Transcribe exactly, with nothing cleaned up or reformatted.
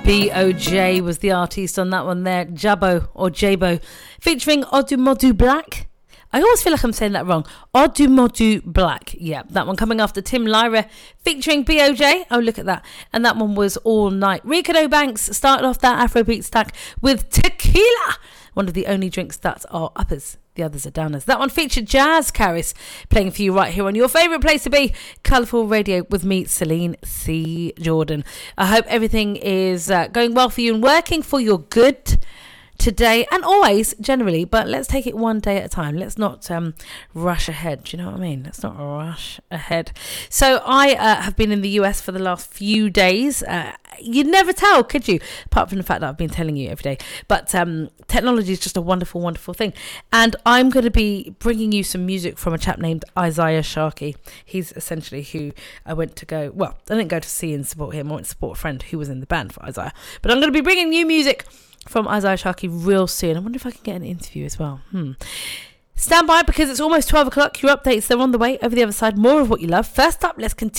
B O J was the artist on that one there. Jabo or Jabo, featuring Odumodu Black. I always feel like I'm saying that wrong. Odumodu Black. Yeah, that one coming after Tim Lyra featuring B O J. Oh, look at that. And that one was All Night. Ricardo Banks started off that Afrobeat stack with Tequila, one of the only drinks that are uppers. The others are downers. That one featured Jazz Caris playing for you right here on your favourite place to be, Colourful Radio, with me, Celine C. Jordan. I hope everything is uh, going well for you and working for your good today and always, generally, but let's take it one day at a time. Let's not um, rush ahead. Do you know what I mean? Let's not rush ahead. So I uh, have been in the U S for the last few days. Uh, you'd never tell, could you? Apart from the fact that I've been telling you every day. But um, technology is just a wonderful, wonderful thing. And I'm going to be bringing you some music from a chap named Isaiah Sharkey. He's essentially who I went to go, well, I didn't go to see and support him. I went to support a friend who was in the band for Isaiah. But I'm going to be bringing you music from Isaiah Sharkey real soon. I wonder if I can get an interview as well. Hmm. Stand by, because it's almost twelve o'clock. Your updates, they're on the way. Over the other side, more of what you love. First up, let's continue.